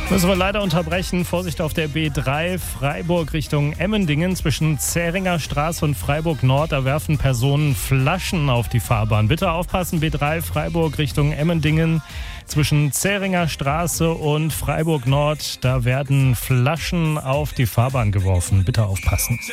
Müssen wir leider unterbrechen. Vorsicht auf der B3 Freiburg Richtung Emmendingen zwischen Zähringer Straße und Freiburg Nord. Da werfen Personen Flaschen auf die Fahrbahn. Bitte aufpassen, B3 Freiburg Richtung Emmendingen zwischen Zähringer Straße und Freiburg Nord. Da werden Flaschen auf die Fahrbahn geworfen. Bitte aufpassen.